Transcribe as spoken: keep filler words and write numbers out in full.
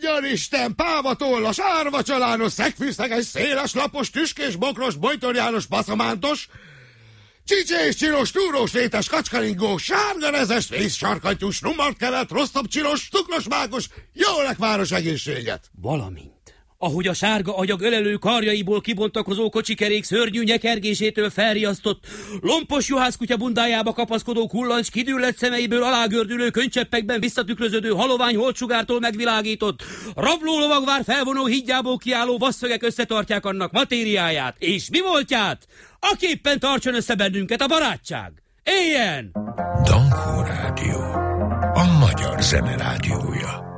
Isten, pávatollas, árva csalános, szegfűszeges, széles lapos, tüskés, bokros, bojtorjános, baszamántos, csicsés, csinos, túrós, rétes, kacskaringó, sárga rezes, vészsarkantyús, numart kelet, rosszabb csinos, cukros, mákos, jó lekváros egészséget! Valamint, ahogy a sárga agyag ölelő karjaiból kibontakozó kocsikerék szörnyű nyekergésétől felriasztott, lompos juhászkutya bundájába kapaszkodó kullancs kidüllett szemeiből alágördülő könycseppekben visszatükröződő halovány holtsugártól megvilágított, rablólovagvár felvonó hídjából kiálló vasszögek összetartják annak matériáját, és mi voltját? Aképpen tartson össze bennünket a barátság! Éljen! Dankó Rádió, a magyar zene rádiója.